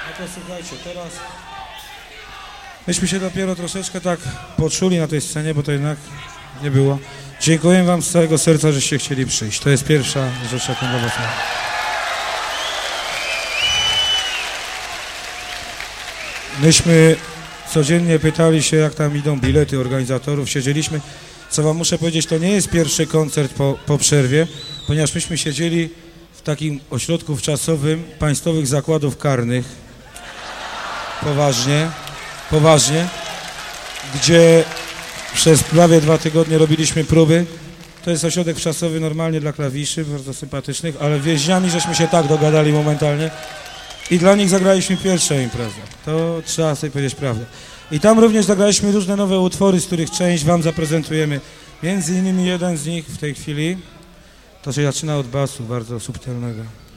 No to słuchajcie, teraz myśmy się dopiero troszeczkę tak poczuli na tej scenie, bo to jednak nie było. Dziękuję wam z całego serca, żeście chcieli przyjść. To jest pierwsza rzecz, jaką dla was mam. Myśmy codziennie pytali się, jak tam idą bilety organizatorów, siedzieliśmy. Co wam muszę powiedzieć, to nie jest pierwszy koncert po przerwie, ponieważ myśmy siedzieli w takim ośrodku wczasowym Państwowych Zakładów Karnych, poważnie, gdzie przez prawie 2 tygodnie robiliśmy próby. To jest ośrodek wczasowy normalnie dla klawiszy, bardzo sympatycznych, ale więźniami żeśmy się tak dogadali momentalnie i dla nich zagraliśmy pierwszą imprezę. To trzeba sobie powiedzieć prawdę. I tam również zagraliśmy różne nowe utwory, z których część wam zaprezentujemy. Między innymi jeden z nich w tej chwili, to się zaczyna od basu, bardzo subtelnego.